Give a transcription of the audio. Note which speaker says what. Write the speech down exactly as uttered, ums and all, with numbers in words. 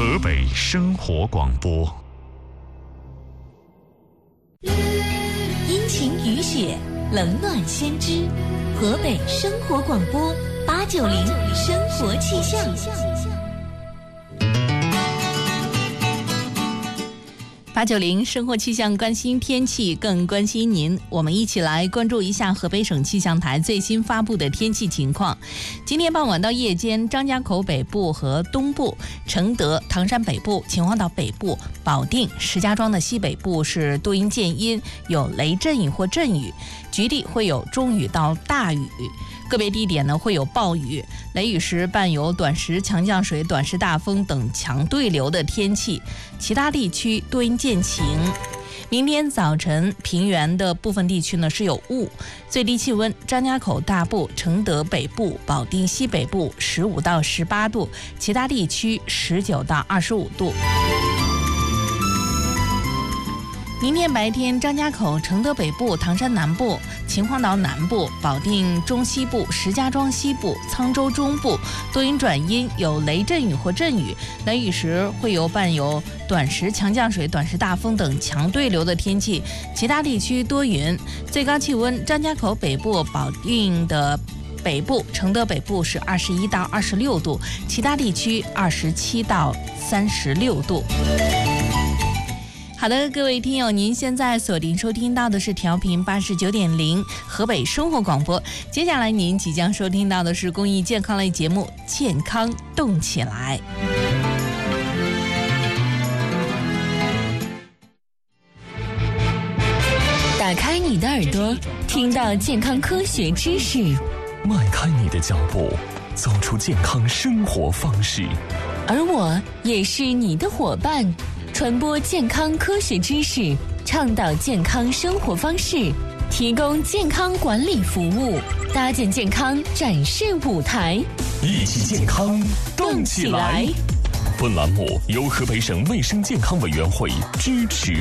Speaker 1: 河北生活广播。
Speaker 2: 阴晴雨雪，冷暖先知。河北生活广播八九零生活气象。八九零生活气象，关心天气，更关心您。我们一起来关注一下河北省气象台最新发布的天气情况。今天傍晚到夜间，张家口北部和东部、承德、唐山北部、秦皇岛北部、保定、石家庄的西北部是多云见阴，有雷阵雨或阵雨，局地会有中雨到大雨。个别地点呢会有暴雨，雷雨时伴有短时强降水、短时大风等强对流的天气，其他地区多云见晴。明天早晨平原的部分地区呢是有雾，最低气温张家口大部、承德北部、保定西北部十五到十八度，其他地区十九到二十五度。明天白天，张家口、承德北部、唐山南部、秦皇岛南部、保定中西部、石家庄西部、沧州中部多云转阴，有雷阵雨或阵雨，雷雨时会有伴有短时强降水、短时大风等强对流的天气，其他地区多云。最高气温，张家口北部、保定的北部、承德北部是二十一到二十六度，其他地区二十七到三十六度。好的，各位听友，您现在锁定收听到的是调频八十九点零河北生活广播。接下来您即将收听到的是公益健康类节目《健康动起来》。打开你的耳朵，听到健康科学知识；
Speaker 3: 迈开你的脚步，走出健康生活方式。
Speaker 2: 而我也是你的伙伴。传播健康科学知识，倡导健康生活方式，提供健康管理服务，搭建健康展示舞台，
Speaker 3: 一起健康动起来。本栏目由河北省卫生健康委员会支持